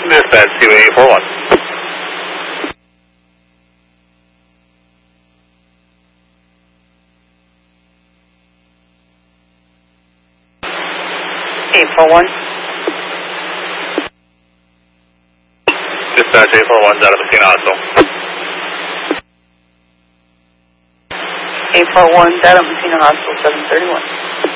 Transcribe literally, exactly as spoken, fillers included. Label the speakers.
Speaker 1: Dispatch two eight four one.
Speaker 2: eight four one.
Speaker 1: Dispatch eight four one, Data Messina Hospital.
Speaker 2: eight four one, Data Messina Hospital, seven thirty-one.